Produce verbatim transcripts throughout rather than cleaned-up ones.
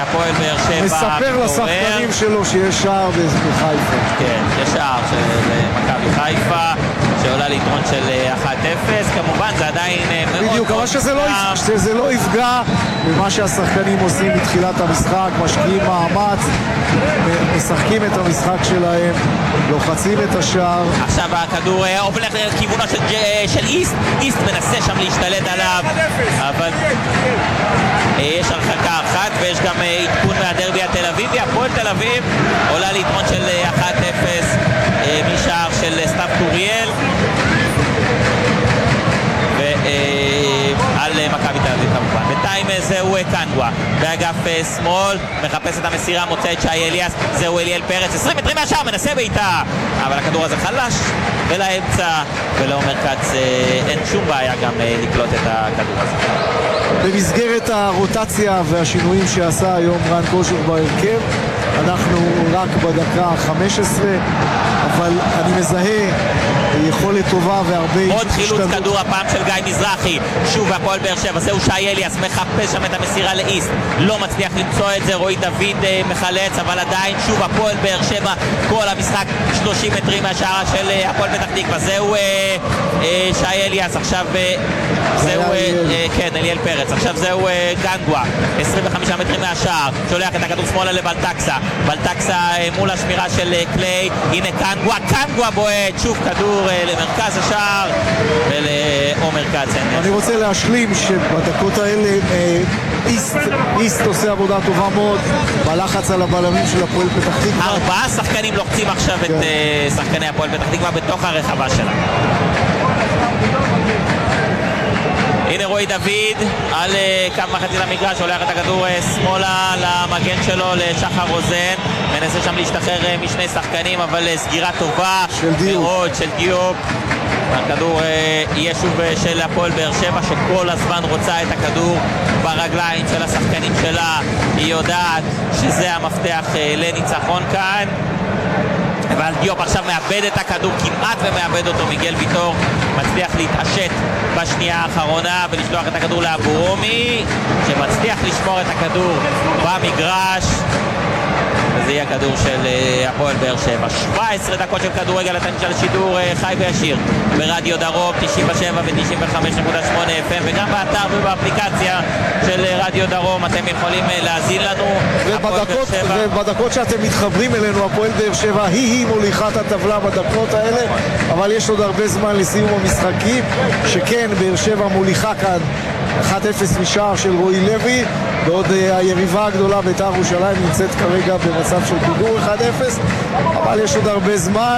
הפועל באר שבע מספר לשחקנים שלו שיש שער בחיפה. כן, יש שער של מכבי חיפה שעולה ליתרון של אחת אפס. כמובן זה עדיין מאוד בדיוק, אבל שזה לא, שזה לא יפגע במה שהשחקנים עושים בתחילת המשחק, משקיעים מאמץ, משחקים את המשחק שלהם, לוחצים את השער. עכשיו הכדור הולך לכיוונו של, של איסט, איסט מנסה שם להשתלט עליו, אבל יש הרחקה אחת ויש גם עדכון מהדרבי התל אביבי. הפועל תל אביב עולה ליתרון של אחת אפס משער של סתיו טוריאל ועל מכבי תל אביב כמובן. בינתיים זהו קנגווה באגף שמאל, מחפש את המסירה, מוצא את שי אליאס, זהו אליאל פרץ, עשרים מטרים מהשער, מנסה בעיטה, אבל הכדור הזה חלש ולאמצע, ולעומר כץ אין שום בעיה גם לקלוט את הכדור הזה. במסגרת הרוטציה והשינויים שעשה היום רן קושיר בהרכב, אנחנו רק בדקה חמש עשרה, אבל אני מזהה יכולת טובה והרבה עוד חילוץ כדור הפעם של גיא מזרחי, שוב הפועל באר שבע, זהו שי אליאס, מחפש שם את המסירה לאיסט, לא מצליח למצוא את זה, רועי דוד מחלץ, אבל עדיין שוב הפועל באר שבע, כל המשחק שלושים מטרים מהשער של הפועל פתח תקווה. זהו אה, אה, שי אליאס, עכשיו אה, זהו אה, אה, כן, אליאל פרץ, עכשיו זהו אה, קנגווה, עשרים וחמישה מטרים מהשער, שולח את הכדור שמאלה לבלטקסה, בלטקסה אה, מול השמירה של אה, קליי, הנה קנגווה, קנגווה בועט, שוב כדור אה, למרכז השער ולעומר כץ. אני רוצה להשלים שבדקות האלה אה, איסט, איסט עושה עבודה טובה מאוד בלחץ על הבלמים של הפועל פתח תקווה. ארבעה שחקנים לוחצים עכשיו כן. את uh, שחקני הפועל פתח תקווה בתוך הרחבה שלה. הנה רועי דוד על uh, קו מחצית המגרש, הולך את הכדור uh, שמאלה למגן שלו, לשחר רוזן, מנסה שם להשתחרר uh, משני שחקנים, אבל uh, סגירה טובה של דיוק, מאוד של דיוק. הכדור יהיה שוב של הפועל באר שבע שכל הזמן רוצה את הכדור ברגליים של השחקנים שלה, היא יודעת שזה המפתח לניצחון כאן, אבל דיופ עכשיו מאבד את הכדור כמעט ומאבד אותו. מיגל ויטור מצליח להתעשת בשנייה האחרונה ולשלוח את הכדור לאבורומי שמצליח לשמור את הכדור במגרש, וזה יהיה הכדור של הפועל באר שבע. שבע עשרה דקות של כדורגל, אתם של שידור חי וישיר ברדיו דרום תשעים ושבע ו-תשעים וחמש נקודה שמונה אף אם, וגם באתר ובאפליקציה של רדיו דרום אתם יכולים להזין לנו. ובדקות, ובדקות שאתם מתחברים אלינו, הפועל באר שבע היא היא מוליכת הטבלה בדקות האלה, אבל יש עוד הרבה זמן לסיום המשחקים, שכן באר שבע מוליכה כאן אחת אפס משער של רועי לוי, בעוד היריבה הגדולה בית"ר ירושלים נמצאת כרגע במצב של פיגור אחד אפס, אבל יש עוד הרבה זמן,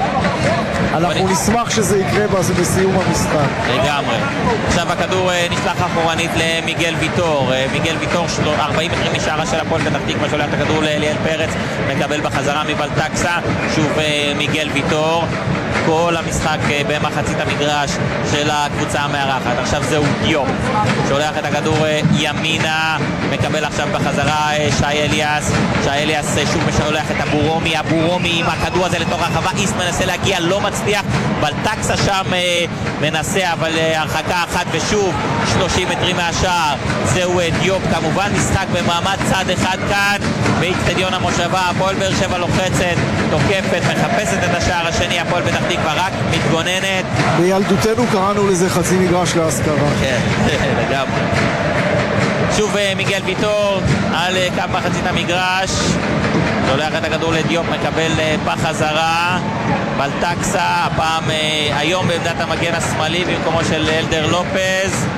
אנחנו נשמח שזה יקרה בסיום המשחק. לגמרי. עכשיו הכדור נשלח אחורנית למיגל ויטור, מיגל ויטור ארבעים מטרים משערה של הפועל פתח תקווה, שולח את הכדור לאליאל פרץ, מקבל בחזרה מבלטקסה, שוב מיגל ויטור, כל המשחק במחצית המגרש של הקבוצה המארחת. עכשיו זהו דיופ, שולח את הכדור ימינה, מקבל עכשיו בחזרה שי אליאס, שי אליאס שוב משולח את אבורומי, אבורומי עם הכדור הזה לתוך הרחבה, איסט מנסה להגיע, לא מצליח, בלטקסה שם מנסה, אבל הרחקה אחת ושוב שלושים מטרים מהשער. זהו דיופ, כמובן משחק במעמד צד אחד כאן באצטדיון המושבה, הפועל באר שבע לוחצת, תוקפת, מחפשת את השער השני, הפועל פתח תקווה רק מתגוננת. בילדותנו קראנו לזה חצי מגרש להשכרה. כן, לגמרי. שוב מיגל ויטור על קו מחצית המגרש, שולח את הכדור לדיופ, מקבל בחזרה, בלטקסה, הפעם היום בעמדת המגן השמאלי במקומו של אלדר לופז.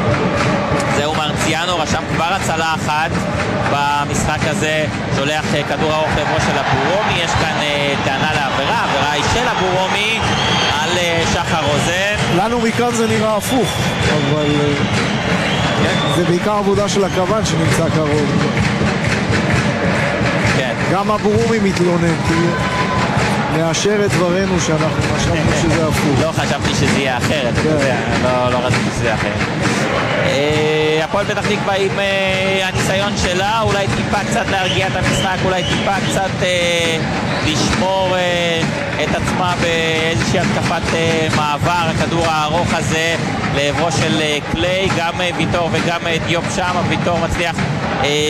זהו מרציאנו, רשם כבר הצלה אחת במשחק הזה, שולח כדור ארוך לעברו של אבורומי, יש כאן טענה לעבירה, העבירה היא של אבורומי על שחר רוזן. לנו מכאן זה נראה הפוך, אבל כן. זה בעיקר עבודה של הכוון שנמצא קרוב. כן. גם אבורומי מתלונן, כי מאשר את דברנו שאנחנו חשבנו שזה הפוך. לא חשבתי שזה יהיה אחרת, לא רציתי שזה יהיה אחרת. הפועל פתח תקווה עם הניסיון שלה, אולי טיפה קצת להרגיע את המשחק, אולי טיפה קצת לשמור את עצמה באיזושהי התקפת מעבר. הכדור הארוך הזה לעברו של קליי, גם ויטור וגם דיופ שם, ויטור מצליח